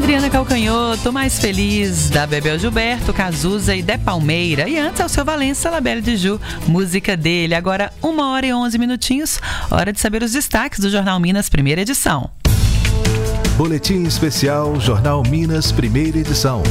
Adriana Calcanhoto, Mais Feliz, da Bebel Gilberto, Cazuza e De Palmeira. E antes, ao seu Valença, Labelle de Ju, música dele. Agora, 1h11, hora de saber os destaques do Jornal Minas, primeira edição. Boletim especial Jornal Minas, primeira edição.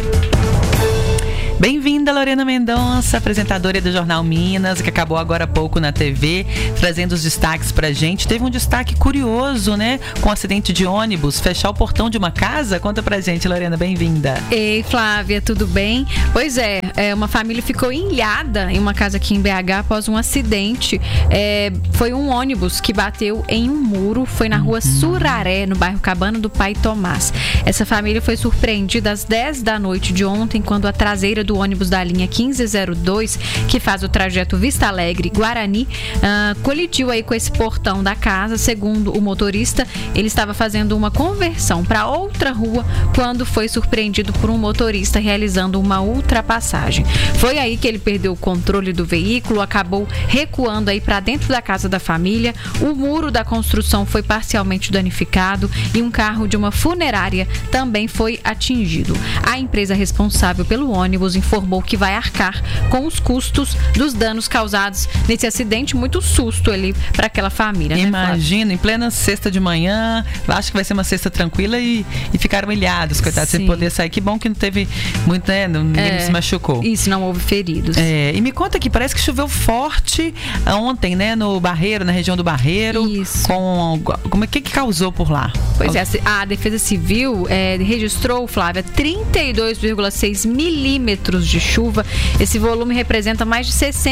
Bem-vinda, Lorena Mendonça, apresentadora do Jornal Minas, que acabou agora há pouco na TV, trazendo os destaques pra gente. Teve um destaque curioso, né? Com um acidente de ônibus, fechar o portão de uma casa. Conta pra gente, Lorena, bem-vinda. Ei, Flávia, tudo bem? Pois é, uma família ficou ilhada em uma casa aqui em BH após um acidente. Foi um ônibus que bateu em um muro, foi na rua Suraré, no bairro Cabana do Pai Tomás. Essa família foi surpreendida às 10 da noite de ontem, quando a traseira do ônibus da linha 1502, que faz o trajeto Vista Alegre-Guarani, colidiu aí com esse portão da casa. Segundo o motorista, ele estava fazendo uma conversão para outra rua quando foi surpreendido por um motorista realizando uma ultrapassagem. Foi aí que ele perdeu o controle do veículo, acabou recuando aí para dentro da casa da família. O muro da construção foi parcialmente danificado e um carro de uma funerária também foi atingido. A empresa responsável pelo ônibus informou que vai arcar com os custos dos danos causados nesse acidente. Muito susto ali para aquela família. Imagina, em plena sexta de manhã, acho que vai ser uma sexta tranquila e ficaram ilhados, coitados, sem poder sair. Que bom que não teve muito, né? Ninguém se machucou. Isso, não houve feridos. E me conta que parece que choveu forte ontem, né? No Barreiro, na região do Barreiro. Isso. Como é que causou por lá? Pois é, a Defesa Civil registrou, Flávia, 32,6 milímetros de chuva. Esse volume representa mais de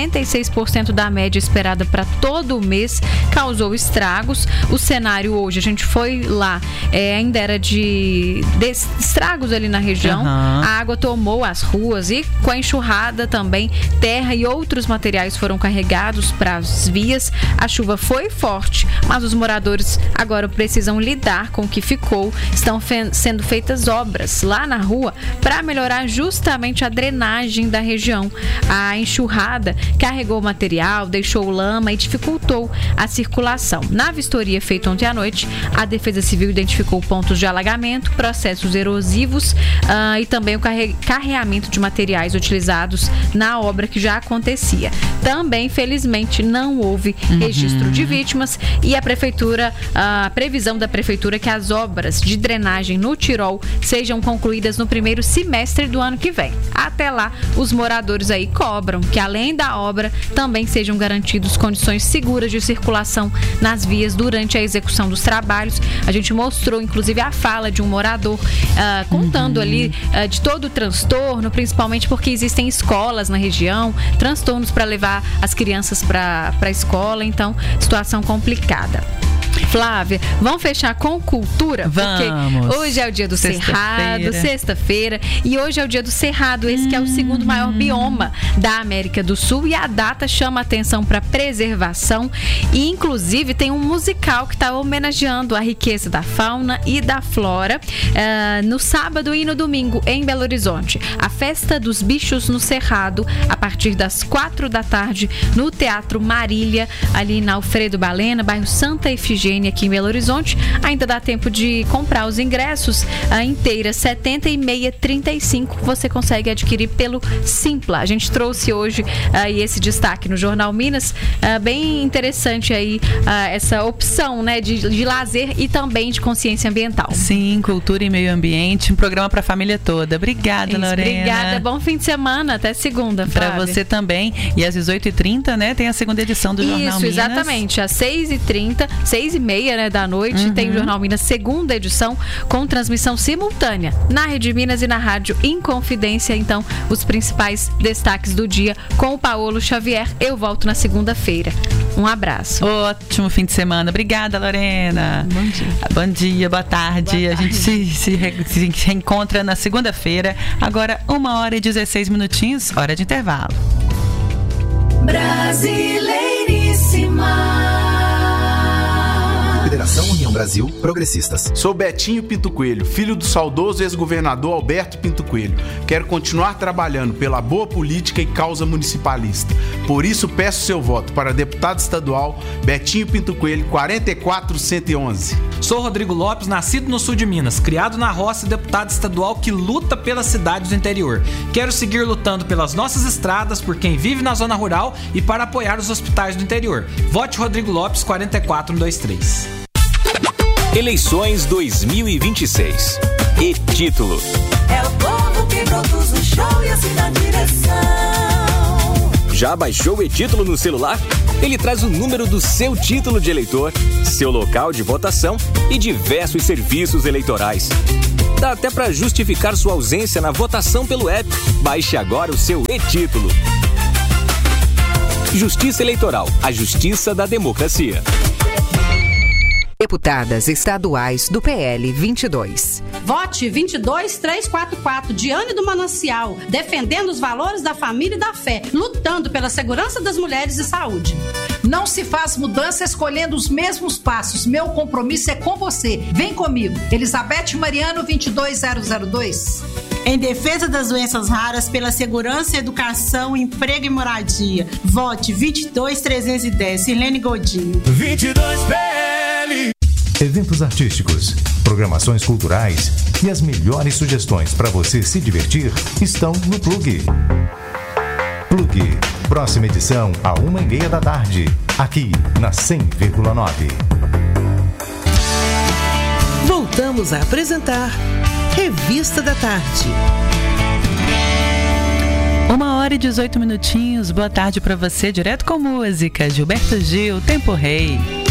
66% da média esperada para todo o mês. Causou estragos. O cenário hoje, a gente foi lá, ainda era de estragos ali na região. A água tomou as ruas e com a enxurrada também, terra e outros materiais foram carregados para as vias. A chuva foi forte, mas os moradores agora precisam lidar com o que ficou. Estão sendo feitas obras lá na rua para melhorar justamente a drenagem da região. A enxurrada carregou material, deixou lama e dificultou a circulação. Na vistoria feita ontem à noite, a Defesa Civil identificou pontos de alagamento, processos erosivos e também o carreamento de materiais utilizados na obra que já acontecia. Também, felizmente, não houve registro de vítimas e a previsão da Prefeitura é que as obras de drenagem no Tirol sejam concluídas no primeiro semestre do ano que vem. Até lá, os moradores aí cobram que, além da obra, também sejam garantidas condições seguras de circulação nas vias durante a execução dos trabalhos. A gente mostrou, inclusive, a fala de um morador contando ali de todo o transtorno, principalmente porque existem escolas na região, transtornos para levar as crianças para a escola, então, situação complicada. Flávia, vamos fechar com cultura? Vamos. Porque hoje é o dia do Cerrado, sexta-feira, e hoje é o dia do Cerrado, esse que é o segundo maior bioma da América do Sul, e a data chama atenção para preservação, e inclusive tem um musical que está homenageando a riqueza da fauna e da flora no sábado e no domingo em Belo Horizonte. A Festa dos Bichos no Cerrado, a partir das 4 da tarde, no Teatro Marília, ali na Alfredo Balena, bairro Santa Efigênia, aqui em Belo Horizonte. Ainda dá tempo de comprar os ingressos inteiras, R$ 70,35. Você consegue adquirir pelo Simpla. A gente trouxe hoje esse destaque no Jornal Minas, bem interessante aí essa opção, né, de lazer e também de consciência ambiental. Sim, cultura e meio ambiente, um programa para a família toda. Obrigada, Lorena. Obrigada, bom fim de semana, até segunda, Flávia. Para você também. E às 18h30, né, tem a segunda edição do Jornal Minas. Isso, exatamente, às 6h30, 6h30, né, da noite, tem o Jornal Minas, segunda edição, com transmissão simultânea na Rede Minas e na Rádio Inconfidência. Então, os principais destaques do dia com o Paulo Xavier. Eu volto na segunda-feira. Um abraço. Ótimo fim de semana. Obrigada, Lorena. Bom dia. Bom dia, boa tarde. Boa tarde. A gente se reencontra na segunda-feira. Agora, 1h16, hora de intervalo. Brasileiríssima. Federação União Brasil, Progressistas. Sou Betinho Pinto Coelho, filho do saudoso ex-governador Alberto Pinto Coelho. Quero continuar trabalhando pela boa política e causa municipalista. Por isso peço seu voto para deputado estadual Betinho Pinto Coelho, 44111. Sou Rodrigo Lopes, nascido no sul de Minas, criado na roça e deputado estadual que luta pelas cidades do interior. Quero seguir lutando pelas nossas estradas, por quem vive na zona rural e para apoiar os hospitais do interior. Vote Rodrigo Lopes, 44123. Eleições 2026. E-título. É o povo que produz o show e assim na direção. Já baixou o e-título no celular? Ele traz o número do seu título de eleitor, seu local de votação e diversos serviços eleitorais. Dá até para justificar sua ausência na votação pelo app. Baixe agora o seu e-título. Justiça Eleitoral, a justiça da democracia. Deputadas estaduais do PL 22. Vote 22344, Diane do Manancial, defendendo os valores da família e da fé, lutando pela segurança das mulheres e saúde. Não se faz mudança escolhendo os mesmos passos. Meu compromisso é com você. Vem comigo. Elizabeth Mariano, 22002. Em defesa das doenças raras, pela segurança, educação, emprego e moradia. Vote 22310, Silene Godinho. 22 PL. Eventos artísticos, programações culturais e as melhores sugestões para você se divertir estão no Plug. Plug, próxima edição à 1h30 da tarde, aqui na 100,9. Voltamos a apresentar Revista da Tarde. 1h18. Boa tarde para você, direto com música. Gilberto Gil, Tempo Rei.